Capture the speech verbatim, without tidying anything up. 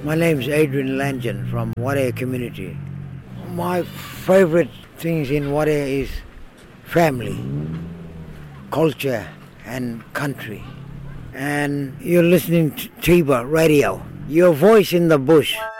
My name is Adrian Langen from Wadeye community. My favorite things in Wadeye is family, culture and country. And you're listening to Tiba Radio, your voice in the bush.